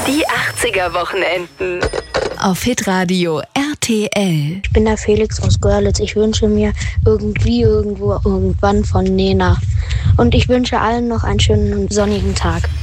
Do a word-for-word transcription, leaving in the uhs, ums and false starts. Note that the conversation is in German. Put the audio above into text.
Die achtziger-Wochenenden. Auf Hitradio R T L. Ich bin der Felix aus Görlitz. Ich wünsche mir irgendwie, irgendwo, irgendwann von Nena. Und ich wünsche allen noch einen schönen sonnigen Tag.